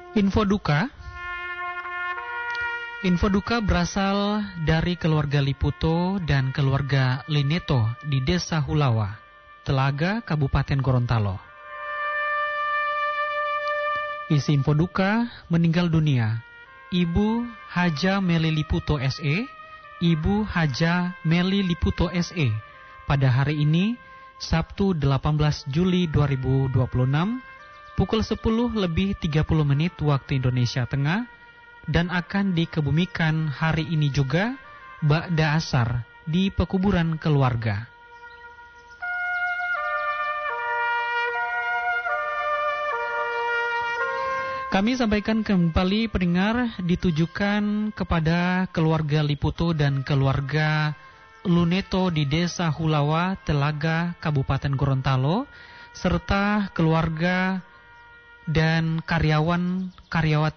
Info duka. Info duka berasal dari keluarga Liputo dan keluarga Lineto di Desa Hulawa, Telaga, Kabupaten Gorontalo. Isi info duka: meninggal dunia Ibu Haja Meli Liputo SE, Ibu Haja Meli Liputo SE pada hari ini, Sabtu 18 Juli 2026, pukul 10:30 waktu Indonesia Tengah, dan akan dikebumikan hari ini juga ba'da asar di pekuburan keluarga. Kami sampaikan kembali pendengar, ditujukan kepada keluarga Liputo dan keluarga Luneto di Desa Hulawa, Telaga, Kabupaten Gorontalo, serta keluarga dan karyawan-karyawati